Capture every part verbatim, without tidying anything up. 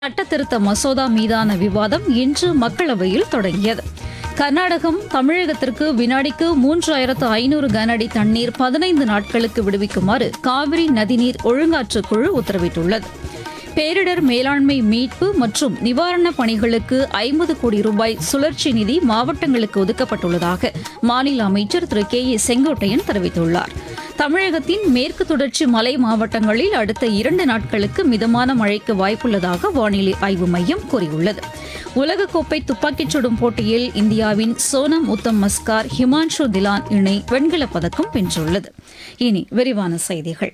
சட்டத்திருத்த மசோதா மீதான விவாதம் இன்று மக்களவையில் தொடங்கியது. கர்நாடகம் தமிழகத்திற்கு வினாடிக்கு மூன்றாயிரத்து ஐநூறு கனஅடி தண்ணீர் பதினைந்து நாட்களுக்கு விடுவிக்குமாறு காவிரி நதிநீர் ஒழுங்காற்றுக் குழு உத்தரவிட்டுள்ளது. பேரிடர் மேலாண்மை மீட்பு மற்றும் நிவாரணப் பணிகளுக்கு ஐம்பது கோடி ரூபாய் சுழற்சி நிதி மாவட்டங்களுக்கு ஒதுக்கப்பட்டுள்ளதாக மாநில அமைச்சர் திரு கே ஏ செங்கோட்டையன் தெரிவித்துள்ளார். தமிழகத்தின் மேற்கு தொடர்ச்சி மலை மாவட்டங்களில் அடுத்த இரண்டு நாட்களுக்கு மிதமான மழைக்கு வாய்ப்புள்ளதாக வானிலை ஆய்வு மையம் கூறியுள்ளது. உலகக்கோப்பை துப்பாக்கிச் சுடும் போட்டியில் இந்தியாவின் சோனம் உத்தம் மஸ்கார் ஹிமான்ஷு திலான் இணை வெண்கலப் பதக்கம் வென்றுள்ளது. இனி விரிவான செய்திகள்.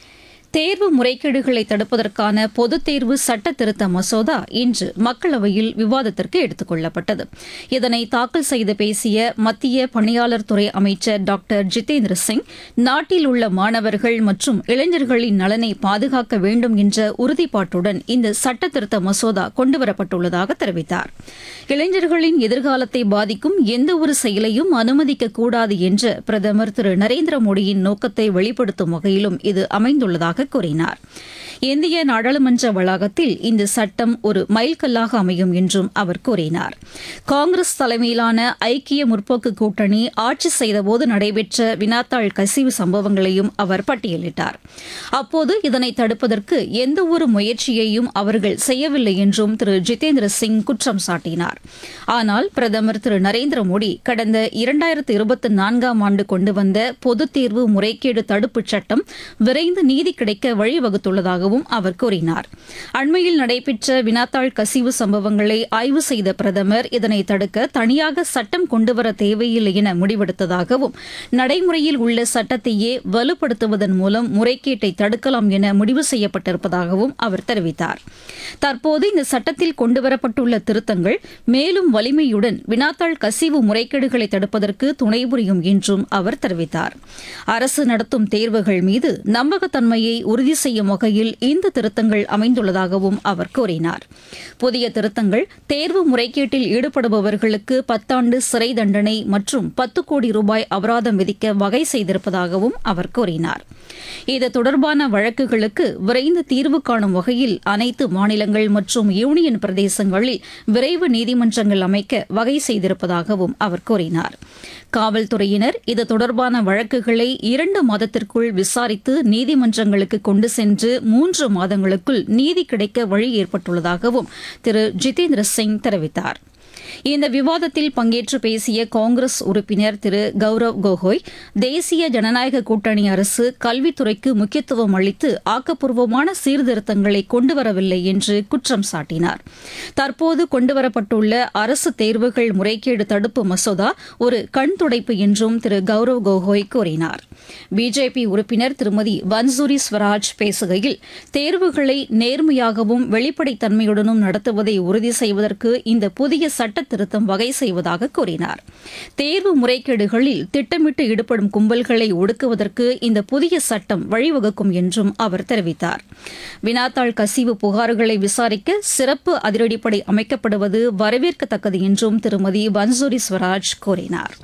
தேர்வு முறைகேடுகளை தடுப்பதற்கான பொதுத் தேர்வு சட்ட திருத்த மசோதா இன்று மக்களவையில் விவாதத்திற்கு எடுத்துக் கொள்ளப்பட்டது. இதனை தாக்கல் செய்து பேசிய மத்திய பணியாளர் துறை அமைச்சர் டாக்டர் ஜிதேந்திர சிங், நாட்டில் உள்ள மாணவர்கள் மற்றும் இளைஞர்களின் நலனை பாதுகாக்க வேண்டும் என்ற உறுதிப்பாட்டுடன் இந்த சட்ட திருத்த மசோதா கொண்டுவரப்பட்டுள்ளதாக தெரிவித்தார். இளைஞர்களின் எதிர்காலத்தை பாதிக்கும் எந்தவொரு செயலையும் அனுமதிக்கக்கூடாது என்ற பிரதமர் திரு நரேந்திர மோடியின் நோக்கத்தை வெளிப்படுத்தும் வகையிலும் இது அமைந்துள்ளதாக கூறினார். இந்திய நாடாளுமன்ற வளாகத்தில் இந்த சட்டம் ஒரு மைல்கல்லாக அமையும் என்றும் அவர் கூறினார். காங்கிரஸ் தலைமையிலான ஐக்கிய முற்போக்கு கூட்டணி ஆட்சி செய்தபோது நடைபெற்ற வினாத்தாள் கசிவு சம்பவங்களையும் அவர் பட்டியலிட்டார். அப்போது இதனை தடுப்பதற்கு எந்தவொரு முயற்சியையும் அவர்கள் செய்யவில்லை என்றும் திரு ஜிதேந்திர சிங் குற்றம் சாட்டினார். ஆனால் பிரதமர் திரு நரேந்திர மோடி கடந்த இரண்டாயிரத்து இருபத்தி நான்காம் ஆண்டு கொண்டு வந்த பொதுத் தேர்வு முறைகேடு தடுப்புச் சட்டம் விரைந்து நீதி கிடைக்க வழிவகுத்துள்ளதாகவும் அவர் கூறினார். அண்மையில் நடைபெற்ற வினாத்தாள் கசிவு சம்பவங்களை ஆய்வு செய்த பிரதமர் இதனை தடுக்க தனியாக சட்டம் கொண்டுவர தேவையில்லை என முடிவெடுத்ததாகவும், நடைமுறையில் உள்ள சட்டத்தையே வலுப்படுத்துவதன் மூலம் முறைகேட்டை தடுக்கலாம் என முடிவு செய்யப்பட்டிருப்பதாகவும் அவர் தெரிவித்தார். தற்போது இந்த சட்டத்தில் கொண்டுவரப்பட்டுள்ள திருத்தங்கள் மேலும் வலிமையுடன் வினாத்தாள் கசிவு முறைகேடுகளை தடுப்பதற்கு துணை புரியும் என்றும் அவர் தெரிவித்தார். அரசு நடத்தும் தேர்வுகள் மீது நம்பகத்தன்மையை உறுதி செய்யும் வகையில் இந்த திருத்தங்கள் அமைந்துள்ளதாகவும் அவர் கூறினார். புதிய திருத்தங்கள் தேர்வு முறைகேட்டில் ஈடுபடுபவர்களுக்கு பத்தாண்டு சிறை தண்டனை மற்றும் பத்து கோடி ரூபாய் அபராதம் விதிக்க வகை செய்திருப்பதாகவும் அவர் கூறினார். இது தொடர்பான வழக்குகளுக்கு விரைந்து தீர்வு காணும் வகையில் அனைத்து மாநிலங்கள் மற்றும் யூனியன் பிரதேசங்களில் விரைவு நீதிமன்றங்கள் அமைக்க வகை செய்திருப்பதாகவும் அவர் கூறினார். காவல்துறையினர் இது தொடர்பான வழக்குகளை இரண்டு மாதத்திற்குள் விசாரித்து நீதிமன்றங்களுக்கு கொண்டு சென்று மூன்று மாதங்களுக்குள் நீதி கிடைக்க வழி ஏற்பட்டுள்ளதாகவும் திரு ஜிதேந்திர சிங் தெரிவித்தார். இந்த விவாதத்தில் பங்கேற்று பேசிய காங்கிரஸ் உறுப்பினர் திரு கௌரவ் கோகோய், தேசிய ஜனநாயக கூட்டணி அரசு கல்வித்துறைக்கு முக்கியத்துவம் அளித்து ஆக்கப்பூர்வமான சீர்திருத்தங்களை கொண்டுவரவில்லை என்று குற்றம் சாட்டினார். தற்போது கொண்டுவரப்பட்டுள்ள அரசு தேர்வுகள் முறைகேடு தடுப்பு மசோதா ஒரு கண் துடைப்பு என்றும் திரு கௌரவ் கோகோய் கூறினார். பிஜேபி உறுப்பினர் திருமதி பன்சூரி ஸ்வராஜ் பேசுகையில், தேர்வுகளை நேர்மையாகவும் வெளிப்படைத்தன்மையுடனும் நடத்துவதை உறுதி செய்வதற்கு இந்த புதிய சட்ட திருத்தம் வகை செய்வதாக கூறினார். தேர்வு முறைகேடுகளில் திட்டமிட்டு ஈடுபடும் கும்பல்களை ஒடுக்குவதற்கு இந்த புதிய சட்டம் வழிவகுக்கும் என்றும் அவர் தெரிவித்தார். வினாத்தாள் கசிவு புகார்களை விசாரிக்க சிறப்பு அதிரடிப்படை அமைக்கப்படுவது வரவேற்கத்தக்கது என்றும் திருமதி பன்சூரி ஸ்வராஜ் கூறினார்.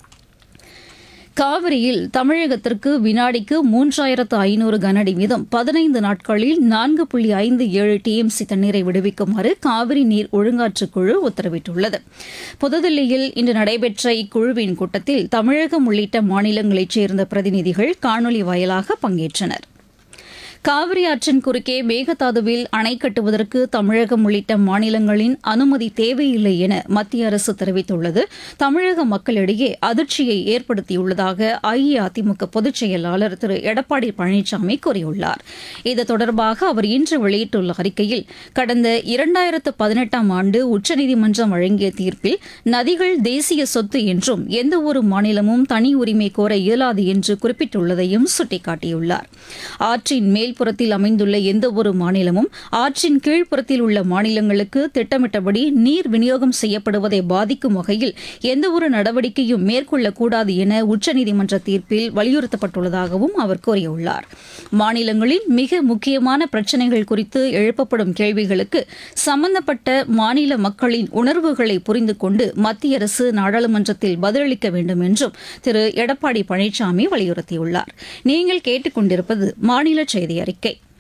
காவிரியில் தமிழகத்திற்கு வினாடிக்கு மூன்றாயிரத்து ஐநூறு கனஅடி வீதம் பதினைந்து நாட்களில் நான்கு புள்ளி ஐந்து ஏழு டிஎம்சி தண்ணீரை விடுவிக்குமாறு காவிரி நீர் ஒழுங்காற்றுக் குழு உத்தரவிட்டுள்ளது. புதுதில்லியில் இன்று நடைபெற்ற இக்குழுவின் கூட்டத்தில் தமிழகம் உள்ளிட்ட மாநிலங்களைச் சேர்ந்த பிரதிநிதிகள் காணொலி வாயிலாக பங்கேற்றனர். காவிரி ஆற்றின் குறுக்கே மேகதாதுவில் அணை கட்டுவதற்கு தமிழகம் உள்ளிட்ட மாநிலங்களின் அனுமதி தேவையில்லை என மத்திய அரசு தெரிவித்துள்ளது தமிழக மக்களிடையே அதிர்ச்சியை ஏற்படுத்தியுள்ளதாக அஇஅதிமுக பொதுச் செயலாளர் திரு எடப்பாடி பழனிசாமி கூறியுள்ளார். இது தொடர்பாக அவர் இன்று வெளியிட்டுள்ள அறிக்கையில், கடந்த இரண்டாயிரத்து பதினெட்டாம் ஆண்டு உச்சநீதிமன்றம் வழங்கிய தீர்ப்பில் நதிகள் தேசிய சொத்து என்றும் எந்தவொரு மாநிலமும் தனி உரிமை கோர இயலாது என்று குறிப்பிட்டுள்ளதையும் சுட்டிக்காட்டியுள்ளார். ஆற்றின் மேல் புறத்தில் அமைந்துள்ள எந்தவொரு மாநிலமும் ஆற்றின் கீழ்ப்புறத்தில் உள்ள மாநிலங்களுக்கு திட்டமிட்டபடி நீர் விநியோகம் செய்யப்படுவதை பாதிக்கும் வகையில் எந்தவொரு நடவடிக்கையும் மேற்கொள்ளக்கூடாது என உச்சநீதிமன்ற தீர்ப்பில் வலியுறுத்தப்பட்டுள்ளதாகவும் அவர் கூறியுள்ளார். மாநிலங்களில் மிக முக்கியமான பிரச்சினைகள் குறித்து எழுப்பப்படும் கேள்விகளுக்கு சம்பந்தப்பட்ட மாநில மக்களின் உணர்வுகளை புரிந்து கொண்டு மத்திய அரசு நாடாளுமன்றத்தில் பதிலளிக்க வேண்டும் என்றும் திரு எடப்பாடி பழனிசாமி வலியுறுத்தியுள்ளார். நீங்கள் கேட்டுக் கொண்டிருப்பது மாநில செய்தி அறிக்கை.